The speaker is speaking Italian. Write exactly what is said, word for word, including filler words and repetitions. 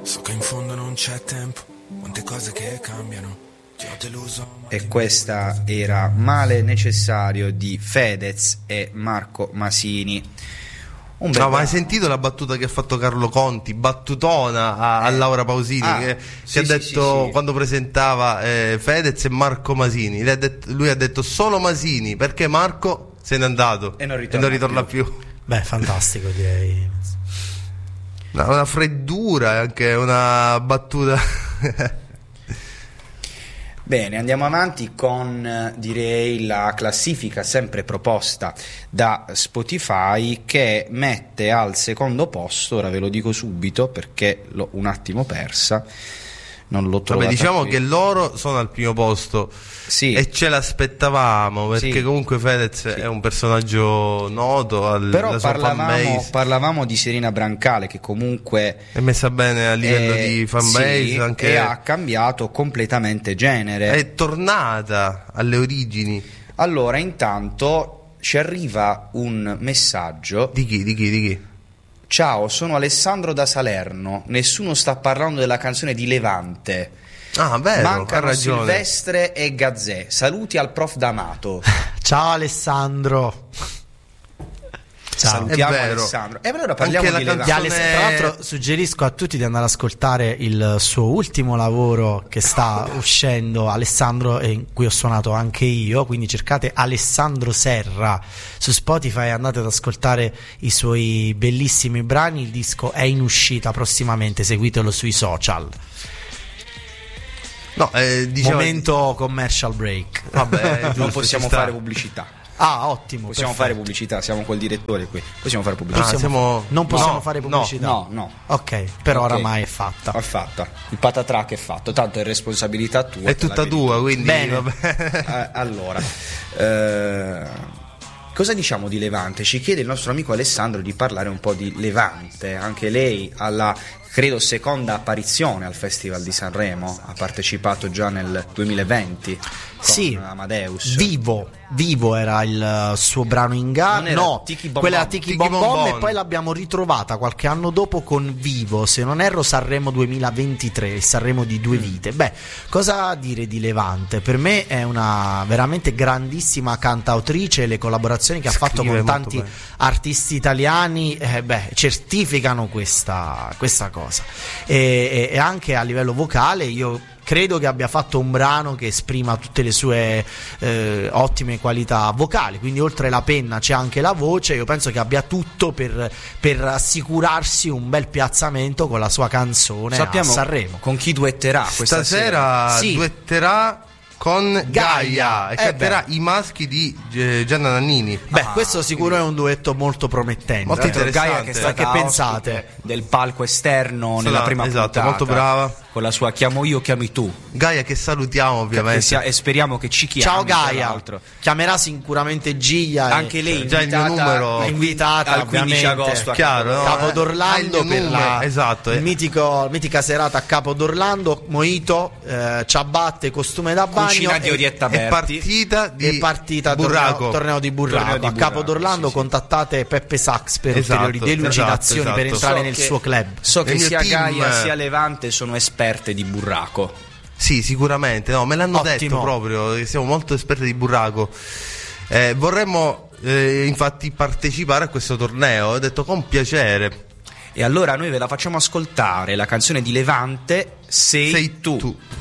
So che in fondo non c'è tempo, quante cose che cambiano. Ti ho deluso. E questa era Male necessario di Fedez e Marco Masini. Un no, ma hai sentito la battuta che ha fatto Carlo Conti, battutona a, a Laura Pausini, ah, che, sì, che ha sì, detto sì, sì. quando presentava eh, Fedez e Marco Masini, lui ha, detto, lui ha detto solo Masini perché Marco se n'è andato e non ritorna, e non ritorna più. più. Beh, fantastico, direi. Una, una freddura e anche una battuta. Bene, andiamo avanti con, direi, la classifica sempre proposta da Spotify, che mette al secondo posto, ora ve lo dico subito perché l'ho un attimo persa, non l'ho trovata. Vabbè, diciamo qui. che loro sono al primo posto, sì. E ce l'aspettavamo perché sì. comunque Fedez sì. è un personaggio noto al, però sua parlavamo, parlavamo di Serena Brancale, che comunque è messa bene a livello è, di fanbase, sì, anche e ha cambiato completamente genere, è tornata alle origini. Allora, intanto ci arriva un messaggio di chi? Di chi? Di chi? Ciao, sono Alessandro da Salerno. Nessuno sta parlando della canzone di Levante. Ah, vero, mancano ha ragione. Silvestre e Gazzè. Saluti al prof D'Amato. Ciao Alessandro. Ciao. Salutiamo È vero. Alessandro. E allora parliamo Anche di la Levante. canzone... Tra l'altro suggerisco a tutti di andare ad ascoltare il suo ultimo lavoro che sta uscendo, Alessandro, e in cui ho suonato anche io, quindi cercate Alessandro Serra su Spotify e andate ad ascoltare i suoi bellissimi brani. Il disco è in uscita prossimamente, seguitelo sui social. No, eh, diciamo... Momento commercial break. Vabbè, Non giusto, possiamo ci sta. fare pubblicità. Ah, ottimo. Possiamo perfetto. fare pubblicità, siamo col direttore qui. Possiamo fare pubblicità. Ah, siamo... Non possiamo no, fare no. pubblicità. No, no. Ok, però Ok. oramai è fatta. È fatta. Il patatrack è fatto, tanto è responsabilità tua. È te la tutta vedi tua, tu. quindi Bene. vabbè. Eh, allora, eh, cosa diciamo di Levante? Ci chiede il nostro amico Alessandro di parlare un po' di Levante. Anche lei alla, credo, seconda apparizione al Festival di Sanremo, ha partecipato già nel duemilaventi con Sì, Amadeus. Vivo, Vivo era il suo brano in gara. Non era No, Tiki Bom quella era Bom. Tiki Tiki Bom Bom Bom, Bom. e poi l'abbiamo ritrovata qualche anno dopo con Vivo, se non erro Sanremo duemilaventitré, il Sanremo di due vite. Beh, cosa dire di Levante? Per me è una veramente grandissima cantautrice, le collaborazioni che ha fatto Scrive con molto tanti bene. artisti italiani eh, beh, certificano questa, questa cosa. E, e, e anche a livello vocale io credo che abbia fatto un brano che esprima tutte le sue eh, ottime qualità vocali, quindi oltre la penna c'è anche la voce. Io penso che abbia tutto per, per assicurarsi un bel piazzamento con la sua canzone Sappiamo a Sanremo. con chi duetterà questa Stasera sera? Sì. duetterà con Gaia, Gaia. e Eh canterà beh. i maschi di eh, Gianna Nannini. Beh, Ah, questo sicuro è un duetto molto promettente. Molto Eh. interessante. Gaia che è stata Che pensate? ospite del palco esterno Sarà- nella prima esatto, puntata, molto brava. con la sua Chiamo io, chiami tu. Gaia che salutiamo Che ovviamente. sia- e speriamo che ci chiami. Ciao tra Gaia, l'altro. chiamerà sicuramente Gia e- Anche lei già il mio invitata, numero- è invitata al quindici ovviamente. agosto a Chiaro, no? Capo Eh, d'Orlando hai il mio per numero, la esatto, eh. il mitico, mitica serata a Capo d'Orlando, mojito, eh, ciabatte, costume da bagno Cucina di e- Orietta È Berti. partita di e partita Burraco. torneo, torneo di Burraco. Torneo di A Capo Burraco, d'Orlando sì, sì. contattate Peppe Sachs per Esatto, ulteriori delucidazioni esatto, per esatto. entrare So nel che- suo club. So che Nel mio sia team, Gaia eh. sia Levante sono esperte di burraco. Sì, sicuramente, no, me l'hanno Ottimo. detto proprio, che siamo molto esperti di burraco. Eh, vorremmo eh, infatti partecipare a questo torneo, ho detto con piacere. E allora noi ve la facciamo ascoltare, la canzone di Levante, Sei, Sei tu. tu.